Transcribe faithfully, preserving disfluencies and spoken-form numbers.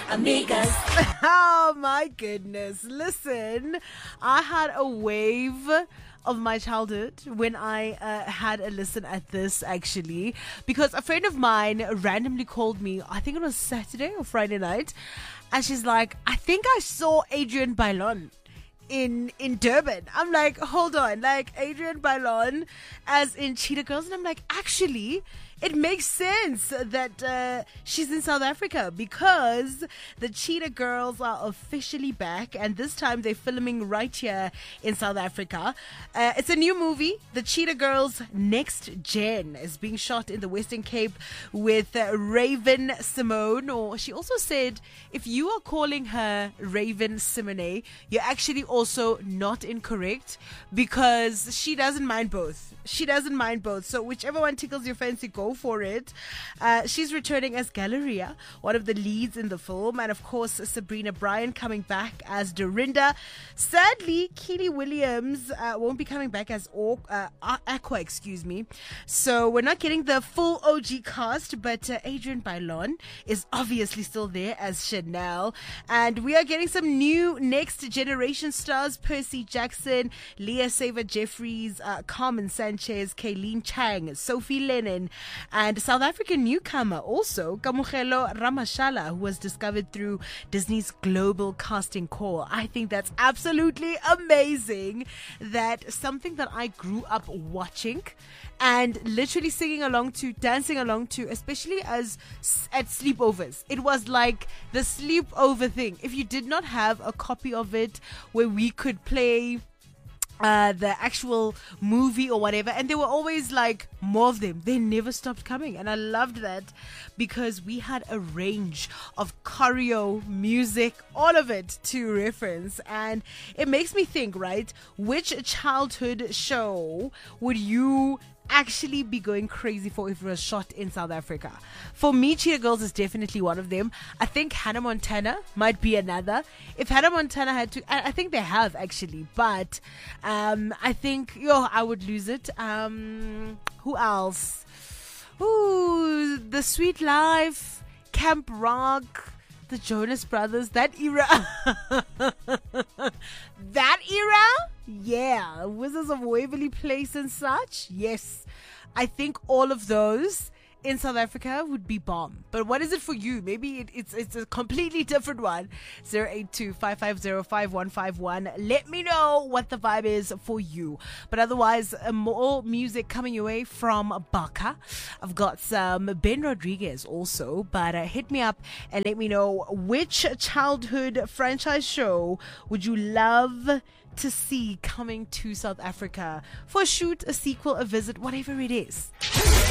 amigas. Oh my goodness. Listen, I had a wave of my childhood when I uh, had a listen at this, actually, because a friend of mine randomly called me, I think it was Saturday or Friday night, and she's like, I think I saw Adrian Bailon in in Durban. I'm like, hold on, like Adrian Bailon as in Cheetah Girls? And I'm like, actually, it makes sense that uh, she's in South Africa because the Cheetah Girls are officially back, and this time they're filming right here in South Africa. Uh, it's a new movie. The Cheetah Girls Next Gen is being shot in the Western Cape with uh, Raven Simone, or she also said, if you are calling her Raven Simone, you're actually also not incorrect because she doesn't mind both. She doesn't mind both. So whichever one tickles your fancy, go for it. Uh, she's returning as Galleria, one of the leads in the film, and of course Sabrina Bryan coming back as Dorinda. Sadly, Keely Williams uh, won't be coming back as or- uh, Aqua, excuse me. So we're not getting the full O G cast, but uh, Adrian Bailon is obviously still there as Chanel, and we are getting some new next generation stars: Percy Jackson, Leah Saver Jeffries, uh, Carmen Sanchez, Kayleen Chang, Sophie Lennon, and South African newcomer also Kamogelo Ramashala, who was discovered through Disney's global casting call. I think that's absolutely amazing, that something that I grew up watching and literally singing along to, dancing along to, especially as at sleepovers. It was like the sleepover thing. If you did not have a copy of it where we could play Uh, the actual movie or whatever, and there were always like more of them, they never stopped coming, and I loved that because we had a range of choreo, music, all of it to reference. And it makes me think, right, which childhood show would you actually be going crazy for if it was shot in South Africa? For me, Cheetah Girls is definitely one of them. I think Hannah Montana might be another. If Hannah Montana had to, I I think they have actually, but um, I think, yo, I would lose it. Um, who else? Ooh, The Sweet Life, Camp Rock, the Jonas Brothers, that era. That era? Yeah. Wizards of Waverly Place and such? Yes. I think all of those in South Africa would be bomb. But what is it for you? Maybe it, it's it's a completely different one. zero eight two, five five zero, five one five one. Let me know what the vibe is for you. But otherwise, uh, more music coming your way from Baka. I've got some Ben Rodriguez also. But uh, hit me up and let me know which childhood franchise show would you love to see coming to South Africa for a shoot, a sequel, a visit, whatever it is.